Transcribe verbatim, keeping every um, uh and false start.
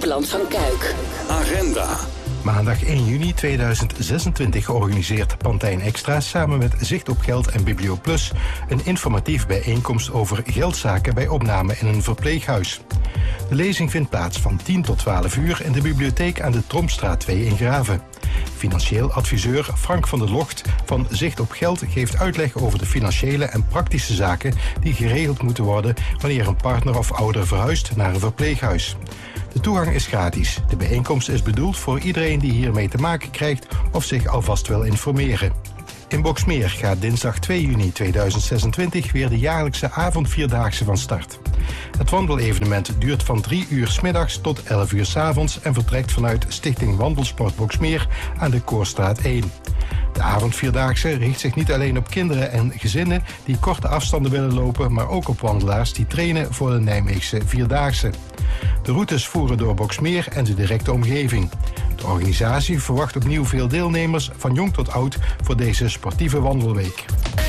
Waterland van Kuik. Agenda. Maandag één juni tweeduizend zesentwintig organiseert Pantijn Extra samen met Zicht op Geld en BiblioPlus een informatief bijeenkomst over geldzaken bij opname in een verpleeghuis. De lezing vindt plaats van tien tot twaalf uur in de bibliotheek aan de Tromstraat twee in Graven. Financieel adviseur Frank van der Locht van Zicht op Geld geeft uitleg over de financiële en praktische zaken die geregeld moeten worden wanneer een partner of ouder verhuist naar een verpleeghuis. De toegang is gratis. De bijeenkomst is bedoeld voor iedereen die hiermee te maken krijgt of zich alvast wil informeren. In Boxmeer gaat dinsdag twee juni tweeduizend zesentwintig weer de jaarlijkse avondvierdaagse van start. Het wandelevenement duurt van drie uur 's middags tot elf uur 's avonds en vertrekt vanuit Stichting Wandelsport Boxmeer aan de Koorstraat één. De avondvierdaagse richt zich niet alleen op kinderen en gezinnen die korte afstanden willen lopen, maar ook op wandelaars die trainen voor de Nijmeegse Vierdaagse. De routes voeren door Boxmeer en de directe omgeving. De organisatie verwacht opnieuw veel deelnemers, van jong tot oud, voor deze sportieve wandelweek.